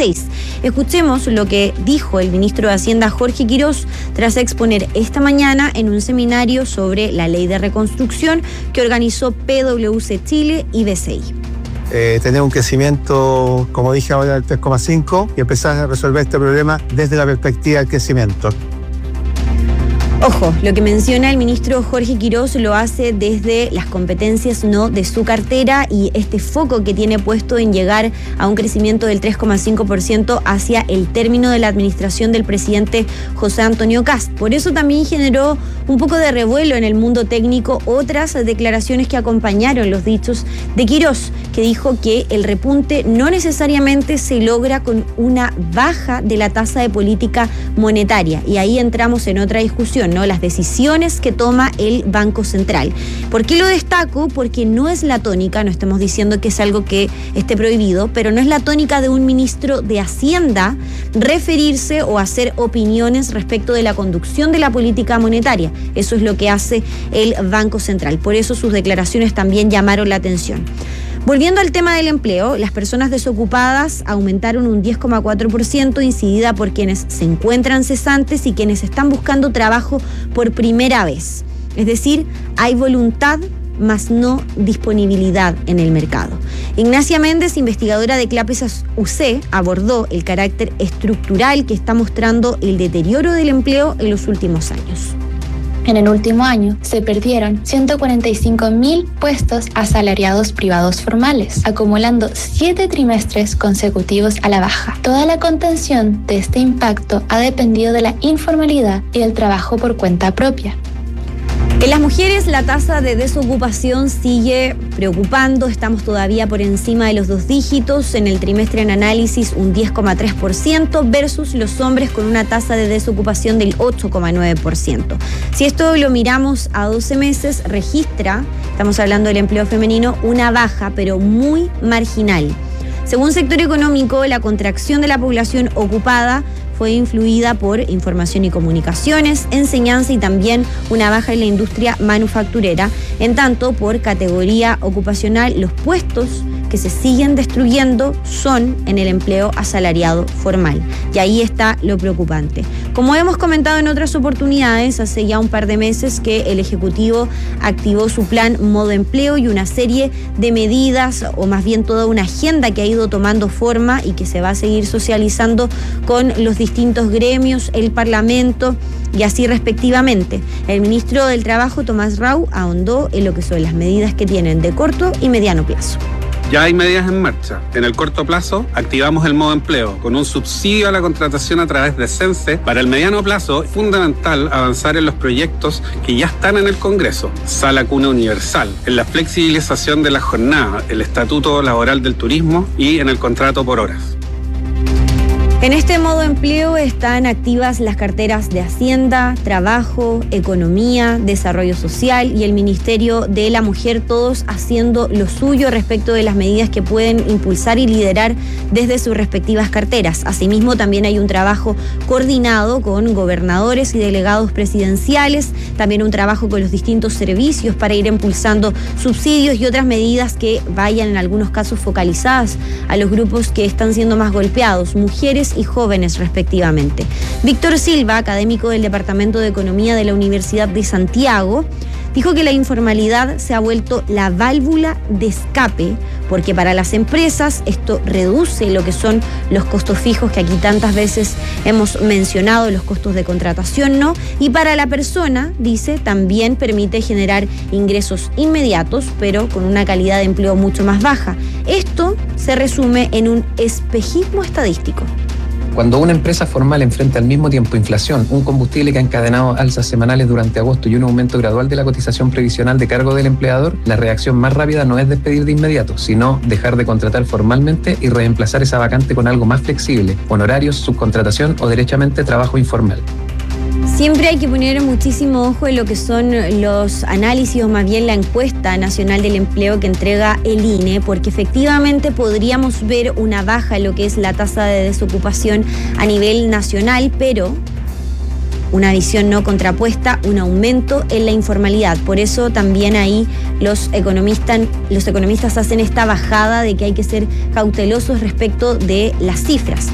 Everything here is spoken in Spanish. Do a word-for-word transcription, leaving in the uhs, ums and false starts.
dieciséis. Escuchemos lo que dijo el ministro de Hacienda, Jorge Quirós, tras exponer esta mañana en un seminario sobre la ley de reconstrucción que organizó P W C Chile y B C I. Eh, tener un crecimiento, como dije ahora, del tres coma cinco y empezar a resolver este problema desde la perspectiva del crecimiento. Ojo, lo que menciona el ministro Jorge Quirós lo hace desde las competencias no de su cartera y este foco que tiene puesto en llegar a un crecimiento del tres coma cinco por ciento hacia el término de la administración del presidente José Antonio Kast. Por eso también generó un poco de revuelo en el mundo técnico otras declaraciones que acompañaron los dichos de Quirós, que dijo que el repunte no necesariamente se logra con una baja de la tasa de política monetaria. Y ahí entramos en otra discusión, ¿no? Las decisiones que toma el Banco Central. ¿Por qué lo destaco? Porque no es la tónica, no estamos diciendo que es algo que esté prohibido, pero no es la tónica de un ministro de Hacienda referirse o hacer opiniones respecto de la conducción de la política monetaria. Eso es lo que hace el Banco Central. Por eso sus declaraciones también llamaron la atención. Volviendo al tema del empleo, las personas desocupadas aumentaron un diez coma cuatro por ciento, incidida por quienes se encuentran cesantes y quienes están buscando trabajo por primera vez. Es decir, hay voluntad, más no disponibilidad en el mercado. Ignacia Méndez, investigadora de CLAPES U C, abordó el carácter estructural que está mostrando el deterioro del empleo en los últimos años. En el último año se perdieron ciento cuarenta y cinco mil puestos asalariados privados formales, acumulando siete trimestres consecutivos a la baja. Toda la contención de este impacto ha dependido de la informalidad y del trabajo por cuenta propia. En las mujeres la tasa de desocupación sigue preocupando, estamos todavía por encima de los dos dígitos, en el trimestre en análisis un diez coma tres por ciento versus los hombres con una tasa de desocupación del ocho coma nueve por ciento. Si esto lo miramos a doce meses, registra, estamos hablando del empleo femenino, una baja pero muy marginal. Según Sector Económico, la contracción de la población ocupada fue influida por información y comunicaciones, enseñanza y también una baja en la industria manufacturera. En tanto, por categoría ocupacional, los puestos que se siguen destruyendo son en el empleo asalariado formal. Y ahí está lo preocupante. Como hemos comentado en otras oportunidades, hace ya un par de meses que el Ejecutivo activó su plan Modo Empleo y una serie de medidas, o más bien toda una agenda que ha ido tomando forma y que se va a seguir socializando con los distintos gremios, el Parlamento y así respectivamente. El ministro del Trabajo, Tomás Rau, ahondó en lo que son las medidas que tienen de corto y mediano plazo. Ya hay medidas en marcha. En el corto plazo, activamos el modo empleo con un subsidio a la contratación a través de CENSE. Para el mediano plazo, es fundamental avanzar en los proyectos que ya están en el Congreso. Sala Cuna Universal, en la flexibilización de la jornada, el Estatuto Laboral del Turismo y en el contrato por horas. En este modo empleo están activas las carteras de Hacienda, Trabajo, Economía, Desarrollo Social y el Ministerio de la Mujer, todos haciendo lo suyo respecto de las medidas que pueden impulsar y liderar desde sus respectivas carteras. Asimismo, también hay un trabajo coordinado con gobernadores y delegados presidenciales, también un trabajo con los distintos servicios para ir impulsando subsidios y otras medidas que vayan en algunos casos focalizadas a los grupos que están siendo más golpeados, mujeres y jóvenes respectivamente. Víctor Silva, académico del Departamento de Economía de la Universidad de Santiago, dijo que la informalidad se ha vuelto la válvula de escape, porque para las empresas esto reduce lo que son los costos fijos que aquí tantas veces hemos mencionado, los costos de contratación, ¿no? Y para la persona, dice, también permite generar ingresos inmediatos, pero con una calidad de empleo mucho más baja. Esto se resume en un espejismo estadístico. Cuando una empresa formal enfrenta al mismo tiempo inflación, un combustible que ha encadenado alzas semanales durante agosto y un aumento gradual de la cotización previsional de cargo del empleador, la reacción más rápida no es despedir de inmediato, sino dejar de contratar formalmente y reemplazar esa vacante con algo más flexible, honorarios, subcontratación o derechamente trabajo informal. Siempre hay que poner muchísimo ojo en lo que son los análisis o más bien la encuesta nacional del empleo que entrega el I N E, porque efectivamente podríamos ver una baja en lo que es la tasa de desocupación a nivel nacional, pero una visión no contrapuesta, un aumento en la informalidad. Por eso también ahí los economistas, los economistas hacen esta bajada de que hay que ser cautelosos respecto de las cifras.